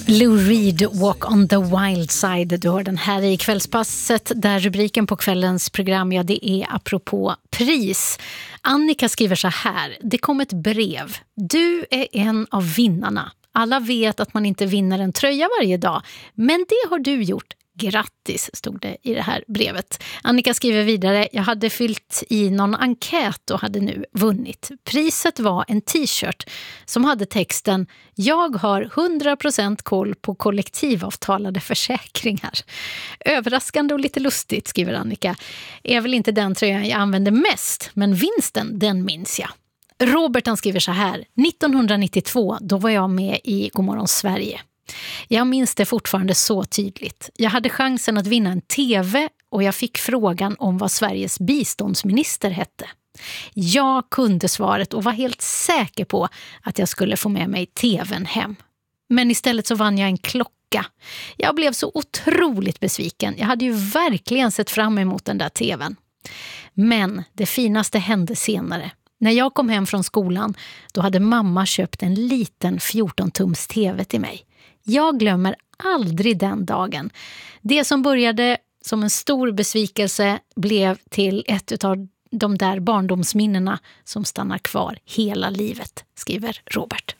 Lou Reed, Walk on the Wild Side. Du hör den här i Kvällspasset där rubriken på kvällens program, ja, det är apropå pris. Annika skriver så här: det kom ett brev. Du är en av vinnarna. Alla vet att man inte vinner en tröja varje dag, men det har du gjort. Grattis, stod det i det här brevet. Annika skriver vidare: jag hade fyllt i någon enkät och hade nu vunnit. Priset var en t-shirt som hade texten: jag har 100% koll på kollektivavtalade försäkringar. Överraskande och lite lustigt, skriver Annika. Är väl inte den tröjan jag använder mest, men vinsten, den minns jag. Robert, han skriver så här: 1992, då var jag med i Godmorgon Sverige. Jag minns det fortfarande så tydligt. Jag hade chansen att vinna en tv och jag fick frågan om vad Sveriges biståndsminister hette. Jag kunde svaret och var helt säker på att jag skulle få med mig tvn hem. Men istället så vann jag en klocka. Jag blev så otroligt besviken. Jag hade ju verkligen sett fram emot den där tvn. Men det finaste hände senare. När jag kom hem från skolan, då hade mamma köpt en liten 14-tums tv till mig. Jag glömmer aldrig den dagen. Det som började som en stor besvikelse blev till ett av de där barndomsminnena som stannar kvar hela livet, skriver Robert.